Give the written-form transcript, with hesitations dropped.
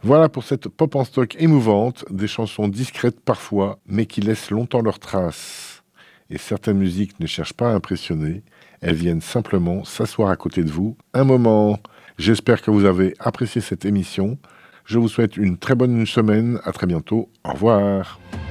Voilà pour cette pop en stock émouvante, des chansons discrètes parfois, mais qui laissent longtemps leurs traces. Et certaines musiques ne cherchent pas à impressionner, elles viennent simplement s'asseoir à côté de vous un moment. J'espère que vous avez apprécié cette émission. Je vous souhaite une très bonne semaine, à très bientôt, au revoir.